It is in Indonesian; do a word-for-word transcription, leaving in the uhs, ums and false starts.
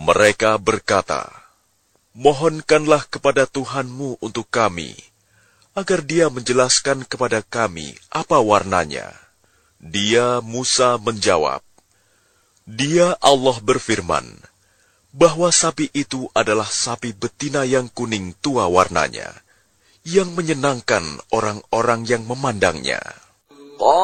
Mereka berkata, "Mohonkanlah kepada Tuhanmu untuk kami, agar Dia menjelaskan kepada kami apa warnanya." Dia, Musa, menjawab, "Dia Allah berfirman, bahwa sapi itu adalah sapi betina yang kuning tua warnanya, yang menyenangkan orang-orang yang memandangnya."